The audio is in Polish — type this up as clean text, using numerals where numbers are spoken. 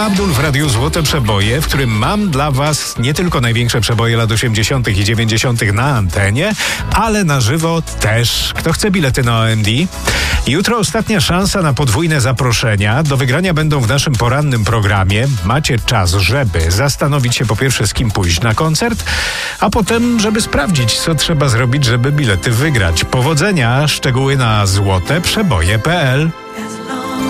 Paula Abdul w Radiu Złote Przeboje, w którym mam dla was nie tylko największe przeboje lat 80. i 90. na antenie, ale na żywo też. Kto chce bilety na OMD? Jutro ostatnia szansa na podwójne zaproszenia. Do wygrania będą w naszym porannym programie. Macie czas, żeby zastanowić się po pierwsze, z kim pójść na koncert, a potem, żeby sprawdzić, co trzeba zrobić, żeby bilety wygrać. Powodzenia, szczegóły na złoteprzeboje.pl.